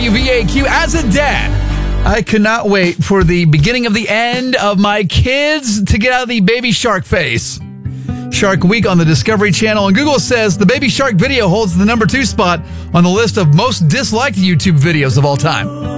WVAQ. As a dad, I could not wait for the beginning of the end of my kids to get out of the baby shark phase. Shark Week on the Discovery Channel, and Google says the baby shark video holds the number 2 spot on the list of most disliked YouTube videos of all time.